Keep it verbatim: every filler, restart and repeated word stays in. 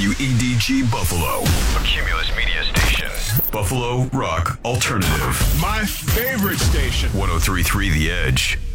W E D G Buffalo, a Cumulus Media station. Buffalo Rock Alternative. My favorite station. one oh three point three The Edge.